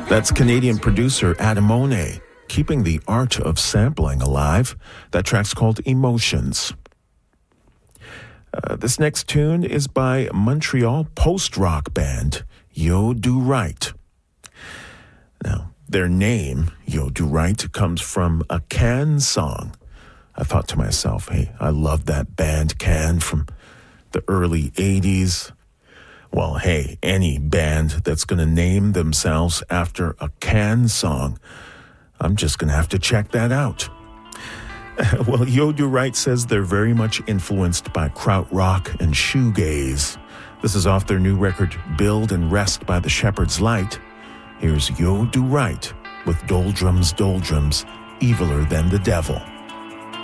That's Canadian producer Adamone, keeping the art of sampling alive. That track's called Emotions. This next tune is by Montreal post-rock band Yo Do Right. Now, their name, Yo Do Right, comes from a Can song. I thought to myself, hey, I love that band Can from the early 80s. Well, hey, any band that's going to name themselves after a Can song, I'm just going to have to check that out. Well, Yo Do Right says they're very much influenced by krautrock and shoegaze. This is off their new record, Build and Rest by the Shepherd's Light. Here's Yo Do Right with Doldrums, Doldrums, Eviler Than the Devil.